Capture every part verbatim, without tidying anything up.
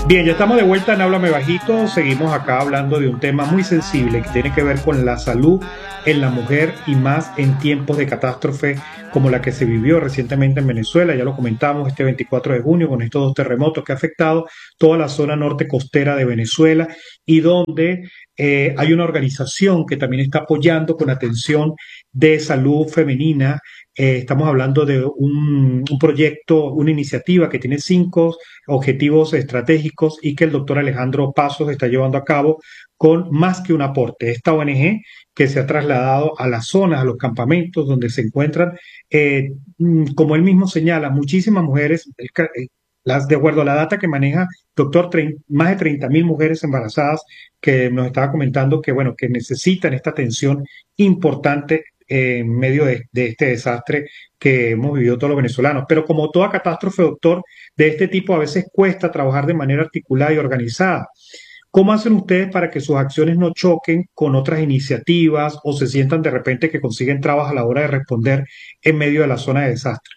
Bien, ya estamos de vuelta en Háblame Bajito. Seguimos acá hablando de un tema muy sensible que tiene que ver con la salud en la mujer y más en tiempos de catástrofe como la que se vivió recientemente en Venezuela. Ya lo comentamos este veinticuatro de junio con estos dos terremotos que ha afectado toda la zona norte costera de Venezuela y donde eh, hay una organización que también está apoyando con atención de salud femenina. Eh, estamos hablando de un, un proyecto, una iniciativa que tiene cinco objetivos estratégicos y que el doctor Alejandro Pasos está llevando a cabo con Más que un aporte. Esta O N G que se ha trasladado a las zonas, a los campamentos donde se encuentran, eh, mm, como él mismo señala, muchísimas mujeres, el ca- eh, las, de acuerdo a la data que maneja doctor, trein- más de treinta mil mujeres embarazadas que nos estaba comentando que, bueno, que necesitan esta atención importante eh, en medio de, de este desastre que hemos vivido todos los venezolanos. Pero como toda catástrofe, doctor, de este tipo a veces cuesta trabajar de manera articulada y organizada. ¿Cómo hacen ustedes para que sus acciones no choquen con otras iniciativas o se sientan de repente que consiguen trabas a la hora de responder en medio de la zona de desastre?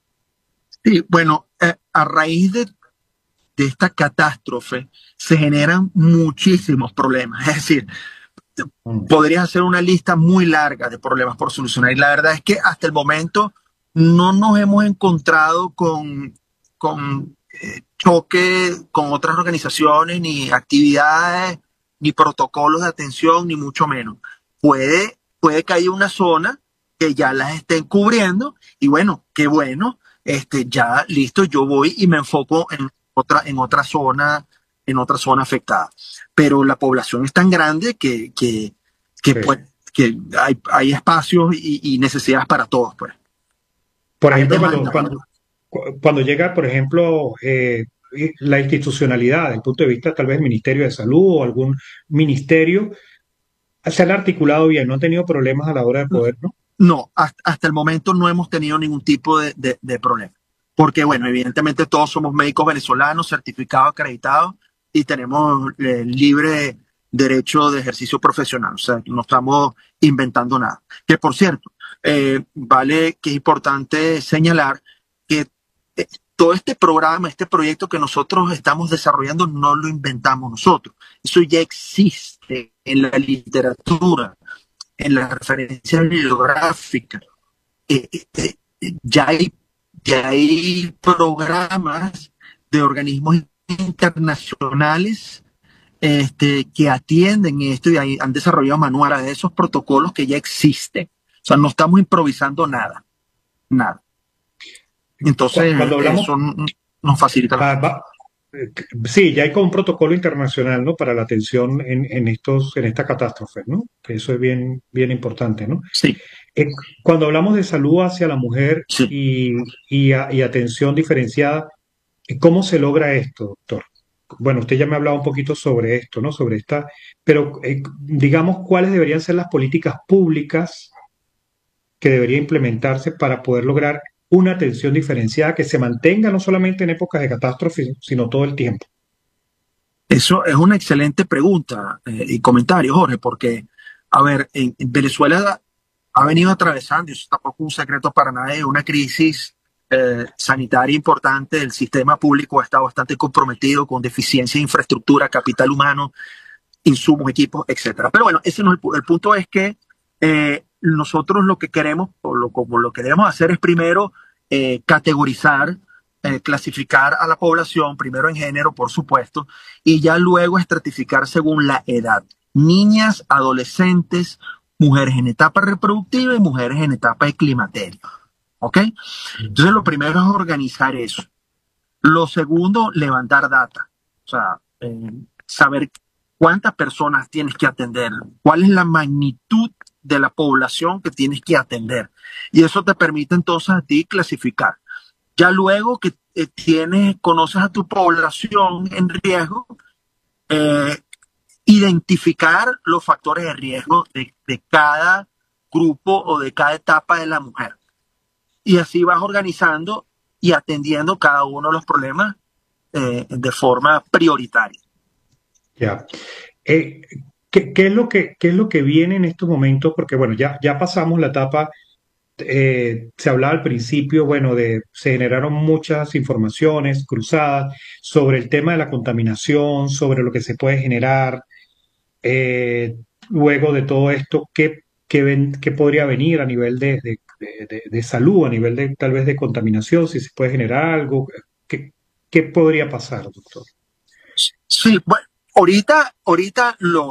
Sí, bueno, eh, a raíz de, de esta catástrofe se generan muchísimos problemas. Es decir, Mm. podrías hacer una lista muy larga de problemas por solucionar. Y la verdad es que hasta el momento no nos hemos encontrado con, con eh, choque con otras organizaciones, ni actividades, ni protocolos de atención, ni mucho menos. Puede, puede que haya una zona que ya las estén cubriendo y bueno, qué bueno, este, ya listo, yo voy y me enfoco en otra, en otra zona, en otra zona afectada. Pero la población es tan grande que, que, que, Sí. pues, que hay, hay espacios y, y necesidades para todos, pues. Por Hay ejemplo, cuando, demanda. cuando, cu- cuando llega, por ejemplo, eh, la institucionalidad, desde el punto de vista tal vez del Ministerio de Salud o algún ministerio, se han articulado bien, no han tenido problemas a la hora de poder, ¿no? No, hasta, hasta el momento no hemos tenido ningún tipo de, de, de problema. Porque, bueno, evidentemente todos somos médicos venezolanos, certificados, acreditados y tenemos eh, libre derecho de ejercicio profesional. O sea, no estamos inventando nada. Que, por cierto, eh, vale que es importante señalar que eh, todo este programa, este proyecto que nosotros estamos desarrollando, no lo inventamos nosotros. Eso ya existe en la literatura, en la referencia bibliográfica. Eh, eh, ya, hay, ya hay programas de organismos internacionales este, que atienden esto y hay, han desarrollado manuales de esos protocolos que ya existen. O sea, no estamos improvisando nada, nada. Cu- Entonces, Cuando hablamos, eso nos facilita las ah, cosas. va- eh, sí, ya hay como un protocolo internacional, ¿no? Para la atención en, en estos, en estas catástrofes, ¿no? Que eso es bien, bien importante, ¿no? Sí, Eh, Cuando hablamos de salud hacia la mujer sí. y, y, a- y atención diferenciada, ¿cómo se logra esto, doctor? Bueno, usted ya me ha hablado un poquito sobre esto, ¿no? Sobre esta, pero eh, digamos, ¿cuáles deberían ser las políticas públicas que debería implementarse para poder lograr una atención diferenciada que se mantenga no solamente en épocas de catástrofe, sino todo el tiempo? Eso es una excelente pregunta eh, y comentario, Jorge, porque, a ver, en, en Venezuela ha venido atravesando, y eso tampoco es un secreto para nadie, una crisis eh, sanitaria importante. El sistema público está bastante comprometido con deficiencia de infraestructura, capital humano, insumos, equipos, etcétera. Pero bueno, ese no es el, el punto es que eh, nosotros lo que queremos, o lo, como lo que debemos hacer es primero eh, categorizar, eh, clasificar a la población, primero en género, por supuesto, y ya luego estratificar según la edad. Niñas, adolescentes, mujeres en etapa reproductiva y mujeres en etapa de climaterio. ¿Ok? Entonces lo primero es organizar eso. Lo segundo, levantar data. O sea, eh, saber cuántas personas tienes que atender, cuál es la magnitud de la población que tienes que atender. Y eso te permite entonces a ti clasificar. Ya luego que eh, tienes, conoces a tu población en riesgo, eh, identificar los factores de riesgo de, de cada grupo o de cada etapa de la mujer. Y así vas organizando y atendiendo cada uno de los problemas eh, de forma prioritaria. Ya. Eh, ¿qué, qué es lo que, qué es lo que viene en estos momentos? Porque bueno, ya, ya pasamos la etapa eh, se hablaba al principio, bueno, de, se generaron muchas informaciones cruzadas sobre el tema de la contaminación, sobre lo que se puede generar. eh, Luego de todo esto, ¿qué, qué, ven- qué podría venir a nivel de, de- de- de- de salud, a nivel de tal vez de contaminación, si se puede generar algo? ¿Qué, qué podría pasar, doctor? Sí, bueno, ahorita, ahorita lo,